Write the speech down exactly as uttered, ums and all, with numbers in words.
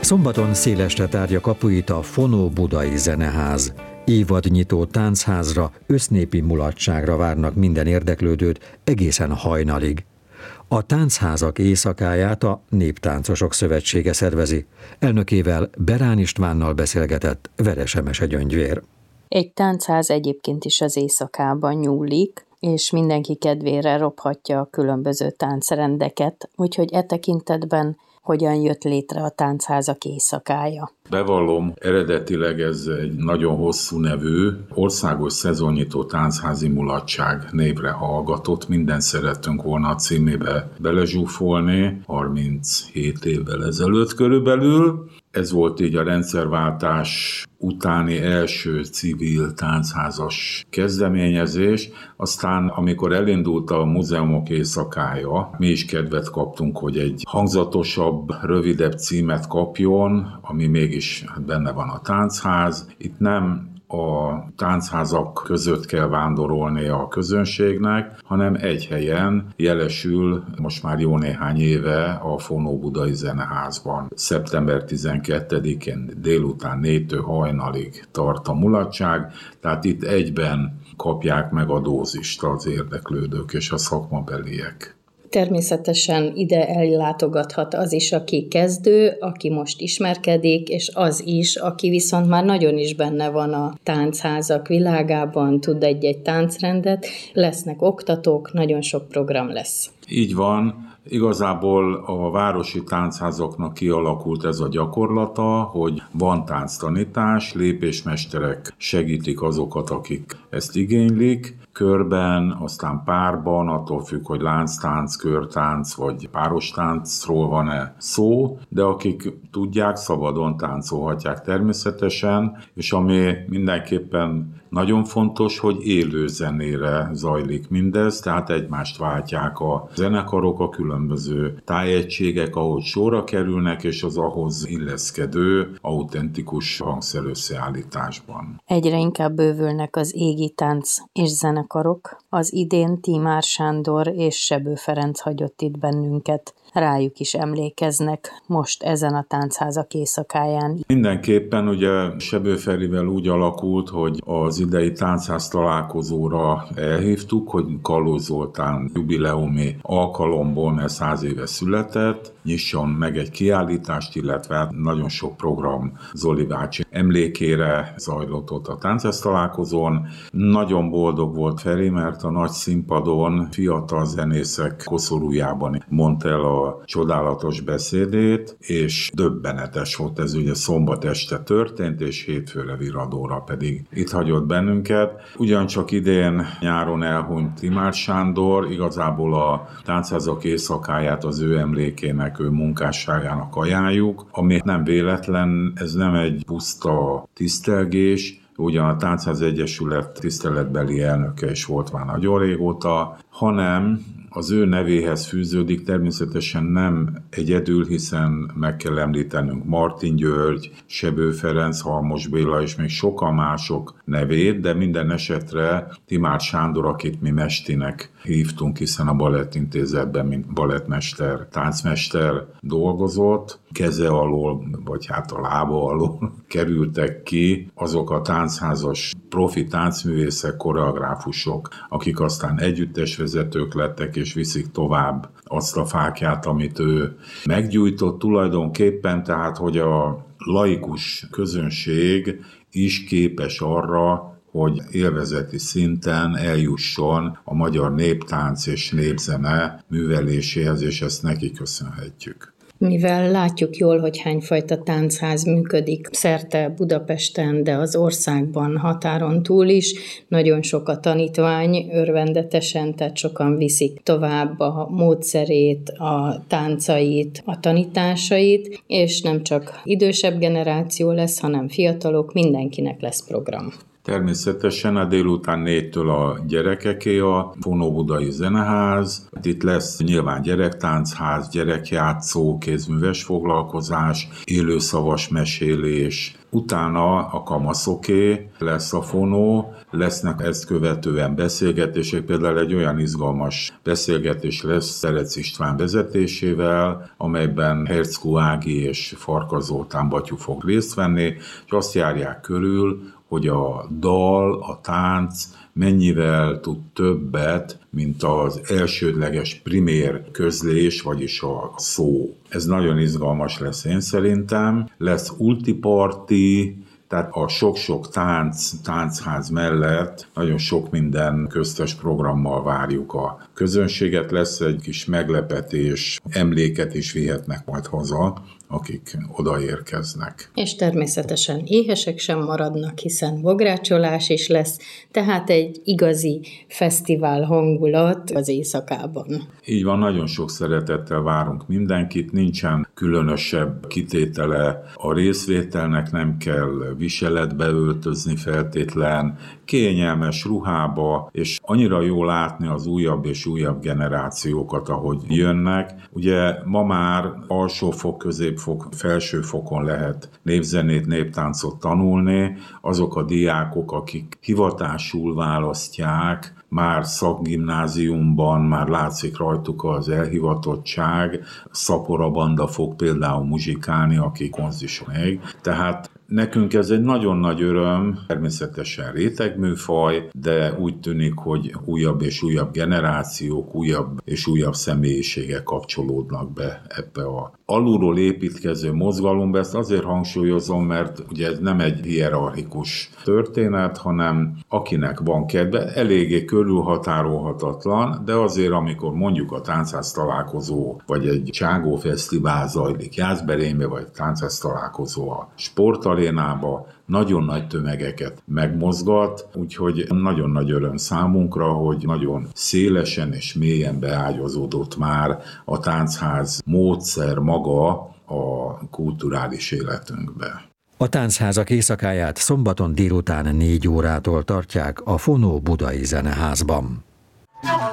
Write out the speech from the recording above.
Szombaton szélesre tárja kapuit a Fonó Budai Zeneház. Évadnyitó táncházra, össznépi mulatságra várnak minden érdeklődőt egészen hajnalig. A táncházak éjszakáját a Néptáncosok Szövetsége szervezi. Elnökével, Berán Istvánnal beszélgetett Veres Emese Gyöngyvér. Egy táncház egyébként is az éjszakában nyúlik, és mindenki kedvére robhatja a különböző táncrendeket, úgyhogy e tekintetben hogyan jött létre a táncházak éjszakája. Bevallom, eredetileg ez egy nagyon hosszú nevű, országos szezonnyitó tánchazi mulatság névre hallgatott. Minden szerettünk volna a címébe belezsúfolni, harminchét évvel ezelőtt körülbelül. Ez volt így a rendszerváltás utáni első civil táncházas kezdeményezés. Aztán, amikor elindult a múzeumok éjszakája, mi is kedvet kaptunk, hogy egy hangzatosabb, rövidebb címet kapjon, ami mégis benne van a táncház. Itt nem a táncházak között kell vándorolni a közönségnek, hanem egy helyen jelesül most már jó néhány éve a Fonó Budai Zeneházban. szeptember tizenkettedikén délután négytől hajnalig tart a mulatság, tehát itt egyben kapják meg a dózist az érdeklődők és a szakmabeliek. Természetesen ide ellátogathat az is, aki kezdő, aki most ismerkedik, és az is, aki viszont már nagyon is benne van a táncházak világában, tud egy-egy táncrendet, lesznek oktatók, nagyon sok program lesz. Így van. Igazából a városi táncházaknak kialakult ez a gyakorlata, hogy van tánctanítás, lépésmesterek segítik azokat, akik ezt igénylik, körben, aztán párban, attól függ, hogy lánctánc, körtánc vagy páros táncról van-e szó, de akik tudják, szabadon táncolhatják természetesen, és ami mindenképpen nagyon fontos, hogy élő zenére zajlik mindez, tehát egymást váltják a zenekarok, a különböző tájegységek, ahogy sorra kerülnek, és az ahhoz illeszkedő, autentikus hangszerösszeállításban. Egyre inkább bővülnek az égi tánc és zenekarok. Az idén Tímár Sándor és Sebő Ferenc hagyott itt bennünket. Rájuk is emlékeznek most ezen a táncházak éjszakáján. Mindenképpen ugye Sebő Ferivel úgy alakult, hogy az idei táncházas találkozóra elhívtuk, hogy Kallós Zoltán jubileumi alkalomból, mert száz éve született, nyisson meg egy kiállítást, illetve nagyon sok program Zoli bácsi emlékére zajlott ott a táncházas találkozón. Nagyon boldog volt Feri, mert a nagy színpadon fiatal zenészek koszorújában mondta el a csodálatos beszédét, és döbbenetes volt ez, ugye szombat este történt, és hétfőre viradóra pedig itt hagyott bennünket. Ugyancsak idén nyáron elhunyt Tímár Sándor, igazából a táncházak éjszakáját az ő emlékének, ő munkásságának ajánljuk, ami nem véletlen, ez nem egy puszta tisztelgés, ugyan a Táncház Egyesület tiszteletbeli elnöke is volt már nagyon régóta, hanem az ő nevéhez fűződik természetesen nem egyedül, hiszen meg kell említenünk Martin György, Sebő Ferenc, Halmos Béla és még sokan mások nevét, de minden esetre Tímár Sándor, akit mi Mestinek hívtunk, hiszen a Balettintézetben, mint balettmester, táncmester dolgozott, keze alól, vagy hát a lába alól kerültek ki azok a táncházas profi táncművészek, koreográfusok, akik aztán együttesvezetők lettek, és viszik tovább azt a fákját, amit ő meggyújtott tulajdonképpen, tehát hogy a laikus közönség is képes arra, hogy élvezeti szinten eljusson a magyar néptánc és népzene műveléséhez, és ezt neki köszönhetjük. Mivel látjuk jól, hogy hányfajta táncház működik szerte Budapesten, de az országban, határon túl is, nagyon sok a tanítvány, örvendetesen, tehát sokan viszik tovább a módszerét, a táncait, a tanításait, és nem csak idősebb generáció lesz, hanem fiatalok, mindenkinek lesz program. Természetesen a délután négytől a gyerekeké a Fonóbudai Zeneház. Itt lesz nyilván gyerektánchaz, gyerekjátszó, kézműves foglalkozás, élőszavas mesélés. Utána a kamaszoké lesz a Fonó, lesznek ezt követően beszélgetések, például egy olyan izgalmas beszélgetés lesz Szerec István vezetésével, amelyben Herckó Ági és Farkas Zoltán Battyu fog részt venni, és azt járják körül, hogy a dal, a tánc mennyivel tud többet, mint az elsődleges primér közlés, vagyis a szó. Ez nagyon izgalmas lesz én szerintem. Lesz ultiparti, tehát a sok-sok tánc, táncház mellett nagyon sok minden köztes programmal várjuk a közönséget. Lesz egy kis meglepetés, emléket is vihetnek majd haza, akik odaérkeznek. És természetesen éhesek sem maradnak, hiszen bográcsolás is lesz, tehát egy igazi fesztivál hangulat az éjszakában. Így van, nagyon sok szeretettel várunk mindenkit, nincsen különösebb kitétele a részvételnek, nem kell viseletbe öltözni feltétlen, kényelmes ruhába, és annyira jó látni az újabb és újabb generációkat, ahogy jönnek. Ugye ma már alsófok, középfok, felsőfokon lehet népzenét, néptáncot tanulni. Azok a diákok, akik hivatásul választják, már szakgimnáziumban már látszik rajtuk az elhivatottság. Szapora banda fog például muzsikálni, aki konzisonig. Tehát nekünk ez egy nagyon nagy öröm, természetesen rétegműfaj, de úgy tűnik, hogy újabb és újabb generációk, újabb és újabb személyiségek kapcsolódnak be ebbe a alulról építkező mozgalomba. Ezt azért hangsúlyozom, mert ugye ez nem egy hierarchikus történet, hanem akinek van kedve, eléggé körülhatárolhatatlan, de azért, amikor mondjuk a táncház találkozó, vagy egy Cságó Fesztivál zajlik Jászberénybe, vagy táncház találkozó a sportarénába, nagyon nagy tömegeket megmozgat, úgyhogy nagyon nagy öröm számunkra, hogy nagyon szélesen és mélyen beágyazódott már a táncház módszer maga a kulturális életünkbe. A táncházak éjszakáját szombaton délután négy órától tartják a Fonóbudai Zeneházban.